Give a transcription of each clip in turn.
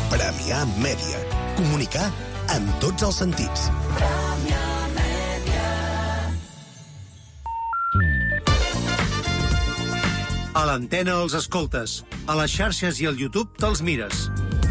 Premià Mèdia. Comunicar en tots els sentits. A l'antena els escoltes. A les xarxes i al YouTube te'ls mires.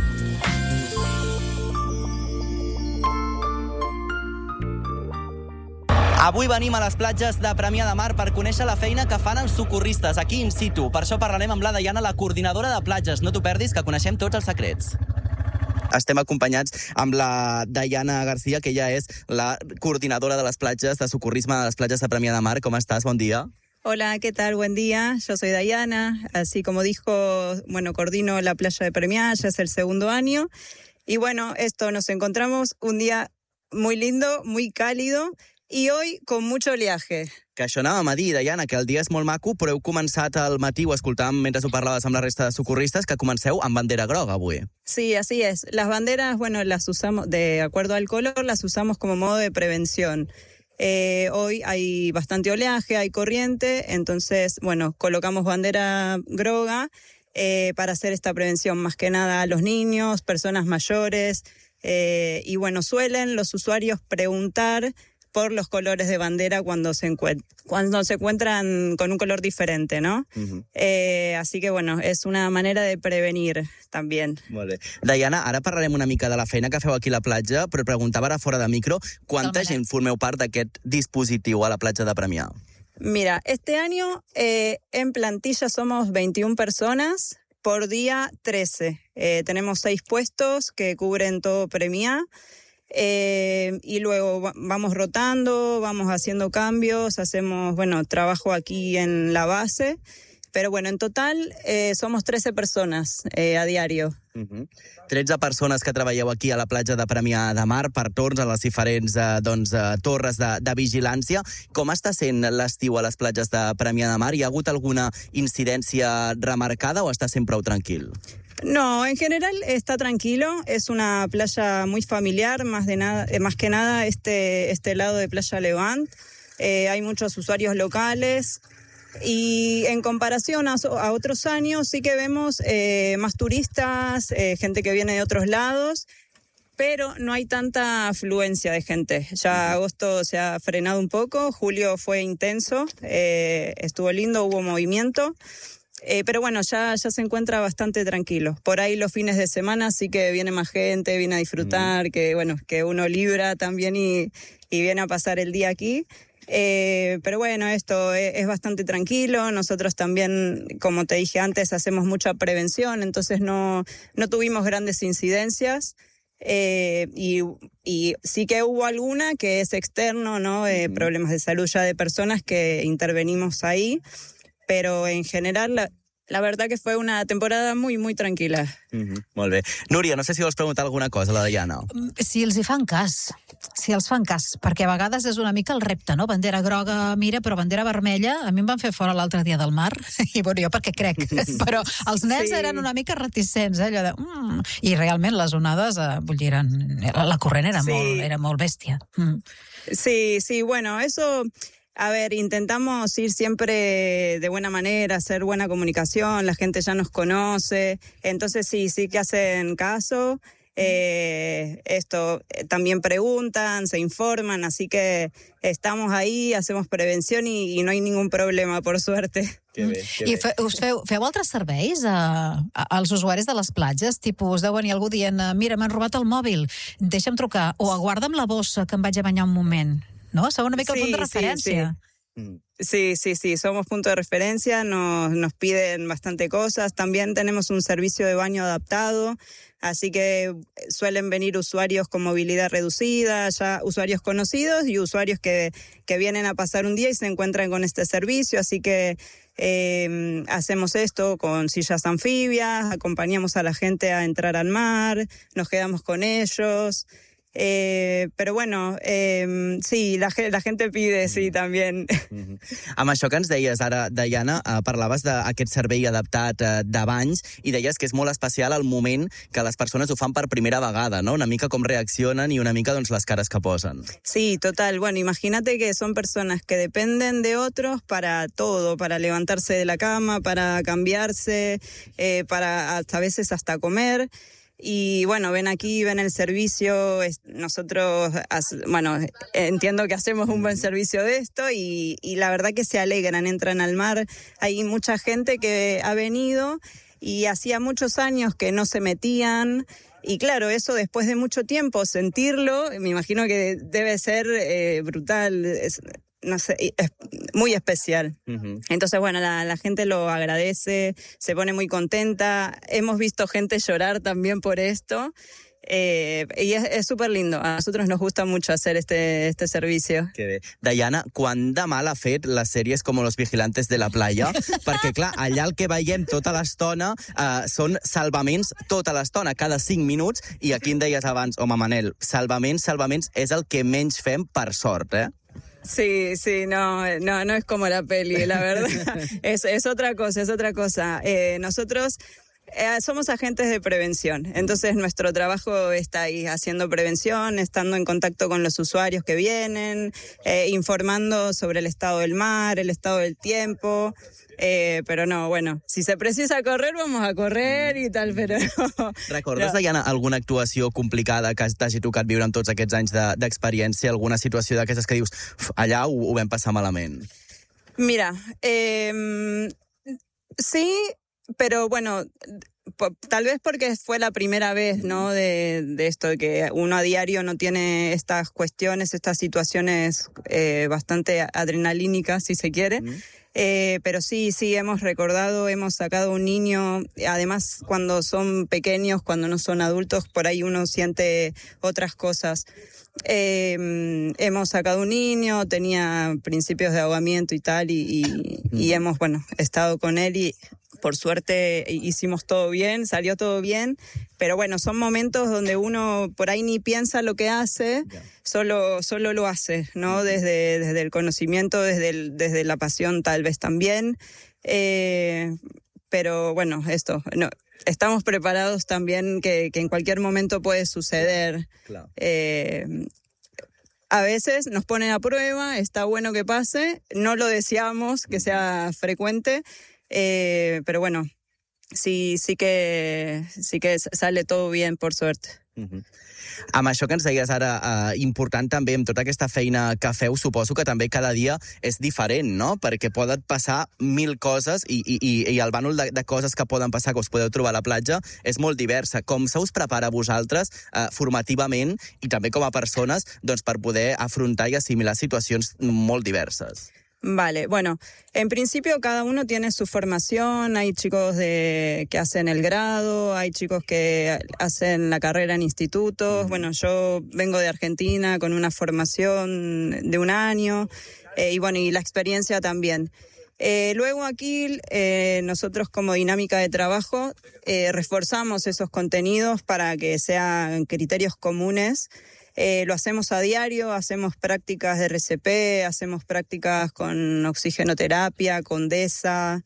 Avui venim a les platges de Premià de Mar per conèixer la feina que fan els socorristes aquí in situ. Per això parlarem amb la Daiana, la coordinadora de platges. No t'ho perdis, que coneixem tots els secrets. Estem acompanyats amb la Daiana García, que ella és la coordinadora de les platges de socorrisme de les platges de Premià de Mar. ¿Cómo estás? Buen día. Hola, ¿qué tal? Buen día. Yo soy Daiana. Así como dijo, coordino la playa de Premià, ya es el segundo año. Y nos encontramos un día muy lindo, muy cálido, i hoy con mucho oleaje. Que això anàvem a dir, Daiana, que el dia és molt maco, però heu començat al matí, ho escoltàvem mentre ho parlaves amb la resta de socorristes, que comenceu amb bandera groga avui. Sí, así es. Las banderas, las usamos, de acuerdo al color, las usamos como modo de prevención. Hoy hay bastante oleaje, hay corriente, entonces, colocamos bandera groga para hacer esta prevención, más que nada a los niños, personas mayores, suelen los usuarios preguntar por los colores de bandera cuando se encuentran con un color diferente, ¿no? Uh-huh. Así que, es una manera de prevenir també. Molt bé. Daiana, ara parlarem una mica de la feina que feu aquí a la platja, però preguntava ara fora de micro, ¿cuánta gent formeu part d'aquest dispositiu a la platja de Premià? Mira, este año en plantilla somos 21 personas, por día 13. Tenemos 6 puestos que cubren todo Premià. Y luego vamos rotando, vamos haciendo cambios, hacemos, trabajo aquí en la base, pero en total somos 13 personas a diario. 13 persones que treballeu aquí a la platja de Premià de Mar per torns a les diferents torres de vigilància. Com està sent l'estiu a les platges de Premià de Mar? Hi ha hagut alguna incidència remarcada o està sent prou tranquil? No, en general está tranquilo, es una playa muy familiar, más que nada este lado de Playa Levant. Hay muchos usuarios locales y en comparación a otros años sí que vemos más turistas, gente que viene de otros lados, pero no hay tanta afluencia de gente. Ya agosto se ha frenado un poco, julio fue intenso, estuvo lindo, hubo movimiento. Pero ya se encuentra bastante tranquilo. Por ahí los fines de semana sí que viene más gente, viene a disfrutar, que uno libra también y viene a pasar el día aquí. Pero esto es bastante tranquilo. Nosotros también, como te dije antes, hacemos mucha prevención, entonces no tuvimos grandes incidencias. Y sí que hubo alguna que es externo, ¿no? Problemas de salud ya de personas que intervenimos ahí. Pero en general la verdad que fue una temporada muy, muy tranquil·la. Molt bé. Núria, no sé si vols preguntar alguna cosa a la Daiana. Si els hi fan cas, perquè a vegades és una mica el repte, no? Bandera groga, mira, però bandera vermella, a mi em van fer fora l'altre dia del mar, i jo perquè crec, però els nens eren una mica reticents, allò de... I realment les onades, la corrent era molt bèstia. Sí, eso... A ver, intentamos ir siempre de buena manera, hacer buena comunicación, la gente ya nos conoce, entonces sí que hacen caso, también preguntan, se informan, así que estamos ahí, hacemos prevención y no hay ningún problema, por suerte. Que bé. I feu altres serveis als usuaris de les platges? Tipus, deu venir algú dient, mira, m'han robat el mòbil, deixa'm trucar, o aguarda'm la bossa que em vaig a banyar un moment. ¿No? Son una mica el punto de referencia. Sí, somos punto de referencia, nos piden bastante cosas. También tenemos un servicio de baño adaptado, así que suelen venir usuarios con movilidad reducida, ya usuarios conocidos y usuarios que vienen a pasar un día y se encuentran con este servicio, así que hacemos esto con sillas anfibias, acompañamos a la gente a entrar al mar, nos quedamos con ellos... Però sí, la gente pide, sí, també. Amb això que ens deies ara, Daiana, parlaves d'aquest servei adaptat de banys i deies que és molt especial el moment que les persones ho fan per primera vegada, ¿no? Una mica com reaccionen i una mica les cares que posen. Sí, total. Imagínate que son personas que dependen de otros para todo, para levantarse de la cama, para cambiarse, para a veces hasta comer. Y bueno, ven aquí, ven el servicio. Nosotros, bueno, entiendo que hacemos un buen servicio de esto y la verdad que se alegran, entran al mar. Hay mucha gente que ha venido y hacía muchos años que no se metían. Y claro, eso después de mucho tiempo, sentirlo, me imagino que debe ser brutal, no sé, es muy especial. Entonces, bueno, la gente lo agradece, se pone muy contenta. Hemos visto gente llorar también por esto. I és superlindo. A nosotros nos gusta mucho hacer este servicio. Que bé. Diana, quant de mal ha fet les sèries com Los Vigilantes de la Playa? Perquè, clar, allà el que veiem tota l'estona són salvaments tota l'estona, cada 5 minuts, i aquí em deies abans, home, Manel, salvaments és el que menys fem, per sort, Sí, no es como la peli, la verdad. es otra cosa. Nosotros somos agentes de prevención, entonces nuestro trabajo está ahí haciendo prevención, estando en contacto con los usuarios que vienen, informando sobre el estado del mar, el estado del tiempo, pero no, bueno, si se precisa correr, vamos a correr i tal, però no. Recordes, Diana, alguna actuació complicada que t'hagi tocat viure en tots aquests anys d'experiència, alguna situació d'aquestes que dius, allà ho vam passar malament? Mira, sí, pero bueno, tal vez porque fue la primera vez, ¿no? De esto, de que uno a diario no tiene estas cuestiones, estas situaciones bastante adrenalínicas, si se quiere. Pero sí, hemos recordado, hemos sacado un niño. Además, cuando son pequeños, cuando no son adultos, por ahí uno siente otras cosas. Hemos sacado un niño, tenía principios de ahogamiento y tal, y hemos, bueno, estado con él y por suerte hicimos todo bien, salió todo bien, pero bueno, son momentos donde uno por ahí ni piensa lo que hace, solo lo hace, ¿no? Desde el conocimiento, desde la pasión tal vez también, pero bueno, no, estamos preparados también que en cualquier momento puede suceder. Claro. A veces nos ponen a prueba, está bueno que pase, no lo deseamos que sea frecuente, pero bueno, sí que sale todo bien, por suerte. Amb això que ens deies ara, important també, amb tota aquesta feina que feu, suposo que també cada dia és diferent, no? Perquè poden passar 1000 coses i el bànol de coses que poden passar, que us podeu trobar a la platja, és molt diversa. Com se us prepara a vosaltres formativament i també com a persones doncs, per poder afrontar i assimilar situacions molt diverses? Vale, bueno, en principio cada uno tiene su formación, hay chicos que hacen el grado, hay chicos que hacen la carrera en institutos, bueno, yo vengo de Argentina con una formación de 1 año, y bueno, y la experiencia también. Luego aquí nosotros como dinámica de trabajo reforzamos esos contenidos para que sean criterios comunes. Lo hacemos a diario, hacemos prácticas de RCP, hacemos prácticas con oxigenoterapia, con DESA,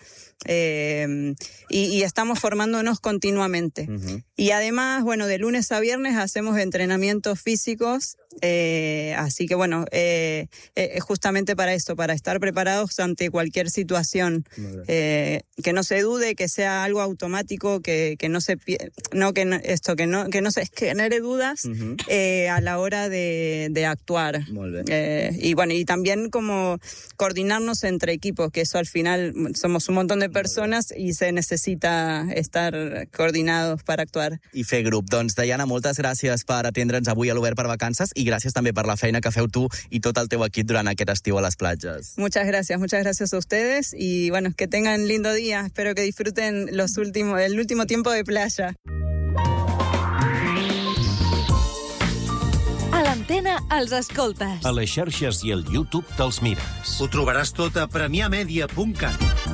y estamos formándonos continuamente. Y además, bueno, de lunes a viernes hacemos entrenamientos físicos, así que bueno, justamente para esto, para estar preparados ante cualquier situación, que no se dude, que sea algo automático, que no se genere dudas a la hora de actuar. Y bueno, y también como coordinarnos entre equipos, que eso al final somos un montón de personas y se necesita estar coordinados para actuar. I fer grup. Doncs, Diana, moltes gràcies per atendre'ns avui a l'Obert per Vacances i gràcies també per la feina que feu tu i tot el teu equip durant aquest estiu a les platges. Muchas gracias a ustedes y bueno, que tengan lindo día. Espero que disfruten el último tiempo de playa. A l'antena els escoltes. A les xarxes i al YouTube te'ls mires. Ho trobaràs tot a premiamedia.cat.